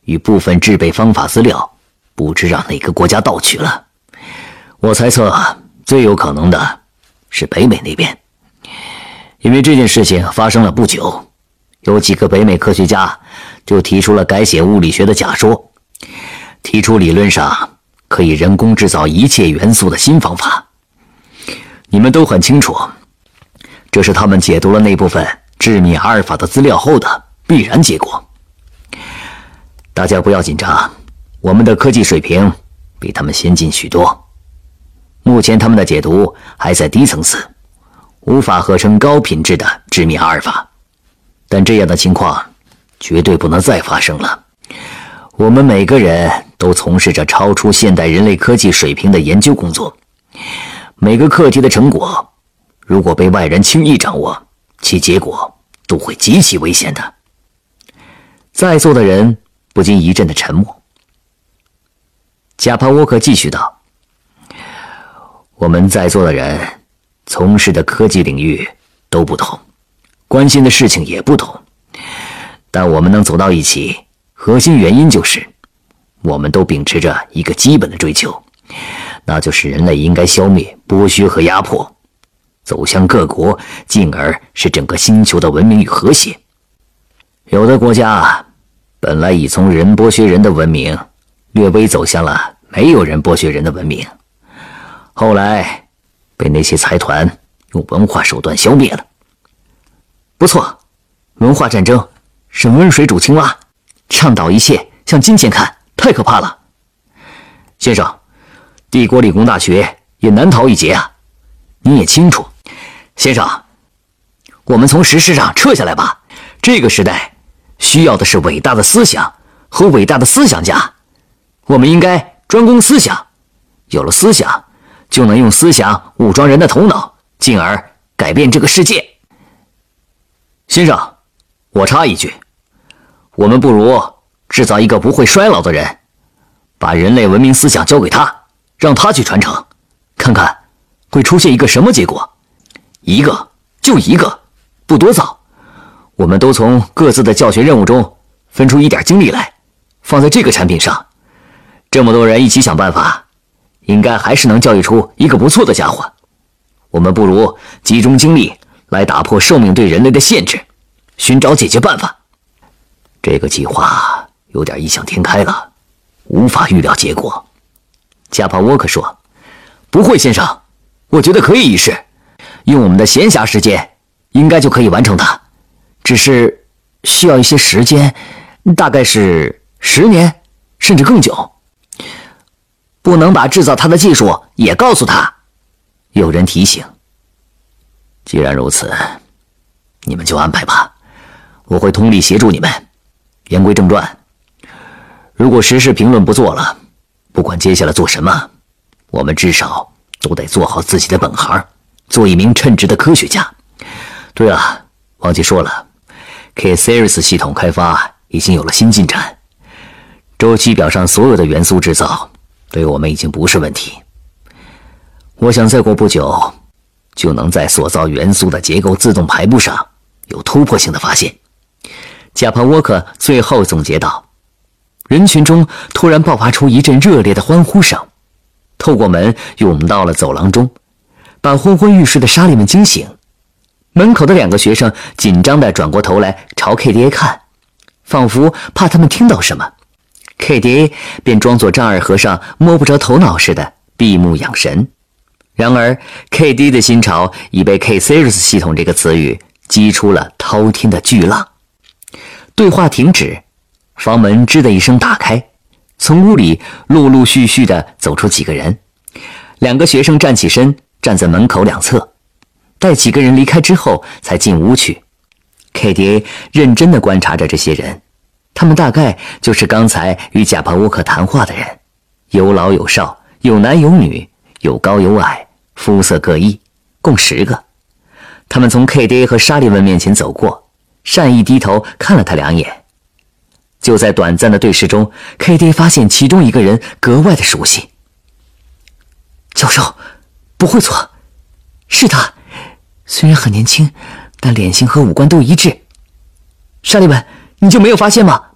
与部分制备方法资料，不知让哪个国家盗取了。我猜测最有可能的是北美那边，因为这件事情发生了不久，有几个北美科学家就提出了改写物理学的假说，提出理论上可以人工制造一切元素的新方法。你们都很清楚，这是他们解读了那部分致密阿尔法的资料后的必然结果。大家不要紧张，我们的科技水平比他们先进许多。目前他们的解读还在低层次，无法合成高品质的致密阿尔法，但这样的情况绝对不能再发生了。我们每个人都从事着超出现代人类科技水平的研究工作，每个课题的成果如果被外人轻易掌握，其结果都会极其危险的。在座的人不禁一阵的沉默。贾帕沃克继续道：我们在座的人从事的科技领域都不同，关心的事情也不同，但我们能走到一起，核心原因就是我们都秉持着一个基本的追求，那就是人类应该消灭剥削和压迫，走向各国，进而使整个星球的文明与和谐。有的国家本来已从人剥削人的文明略微走向了没有人剥削人的文明，后来被那些财团用文化手段消灭了。不错，文化战争是温水煮青蛙，倡导一切向金钱看，太可怕了。先生，帝国理工大学也难逃一劫啊，你也清楚。先生，我们从时事上撤下来吧，这个时代需要的是伟大的思想和伟大的思想家，我们应该专攻思想，有了思想就能用思想武装人的头脑，进而改变这个世界。先生，我插一句，我们不如制造一个不会衰老的人，把人类文明思想交给他，让他去传承，看看会出现一个什么结果。一个就一个，不多造。我们都从各自的教学任务中分出一点精力来，放在这个产品上，这么多人一起想办法，应该还是能教育出一个不错的家伙。我们不如集中精力来打破寿命对人类的限制，寻找解决办法。这个计划有点异想天开了，无法预料结果。加帕沃克说：不会，先生，我觉得可以一试，用我们的闲暇时间应该就可以完成它，只是需要一些时间，大概是10年甚至更久。不能把制造它的技术也告诉他，有人提醒。既然如此，你们就安排吧，我会通力协助你们。言归正传，如果时事评论不做了，不管接下来做什么，我们至少都得做好自己的本行，做一名称职的科学家。对了，忘记说了， K-Series 系统开发已经有了新进展，周期表上所有的元素制造对我们已经不是问题。我想再过不久就能在所造元素的结构自动排布上有突破性的发现。贾帕沃克最后总结道。人群中突然爆发出一阵热烈的欢呼声，透过门涌到了走廊中，把昏昏欲睡的沙利们惊醒。门口的2个学生紧张地转过头来朝 KDA 看，仿佛怕他们听到什么。 KDA 便装作丈二和尚摸不着头脑似的闭目养神。然而 KD 的心潮已被 K-Series 系统这个词语激出了滔天的巨浪。对话停止，房门吱的一声打开，从屋里陆陆续续地走出几个人。2个学生站起身，站在门口两侧，待几个人离开之后才进屋去。 KDA 认真地观察着这些人，他们大概就是刚才与贾帕沃克谈话的人，有老有少，有男有女，有高有矮，肤色各异，共10个。他们从 KDA 和沙利文面前走过，善意低头看了他2眼。就在短暂的对视中， KDA 发现其中一个人格外的熟悉。教授，不会错，是他，虽然很年轻，但脸型和五官都一致。沙利文，你就没有发现吗？